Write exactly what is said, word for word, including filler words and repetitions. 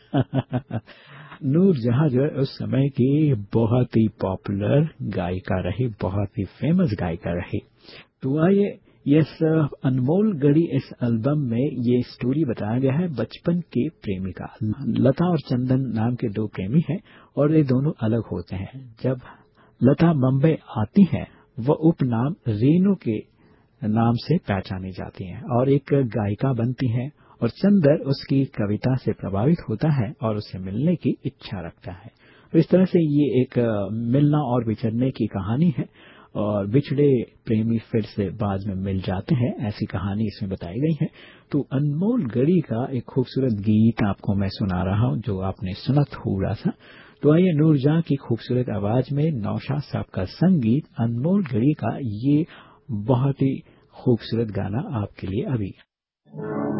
नूरजहां जो है उस समय की बहुत ही पॉपुलर गायिका रही, बहुत ही फेमस गायिका रही। तो आइए, यस अनमोल गढ़ी इस एल्बम में ये स्टोरी बताया गया है बचपन के प्रेमी का। लता और चंदन नाम के दो प्रेमी हैं और ये दोनों अलग होते हैं। जब लता बम्बई आती हैं, वह उपनाम रेनू के नाम से पहचानी जाती हैं और एक गायिका बनती हैं, और चंदर उसकी कविता से प्रभावित होता है और उससे मिलने की इच्छा रखता है। तो इस तरह से ये एक मिलना और बिछड़ने की कहानी है, और बिछड़े प्रेमी फिर से बाद में मिल जाते हैं, ऐसी कहानी इसमें बताई गई है। तो अनमोल गढ़ी का एक खूबसूरत गीत आपको मैं सुना रहा हूं, जो आपने सुना थोड़ा सा। तो आइए, नूरजहां की खूबसूरत आवाज में नौशाद साहब का संगीत, अनमोल गढ़ी का ये बहुत ही खूबसूरत गाना आपके लिए अभी।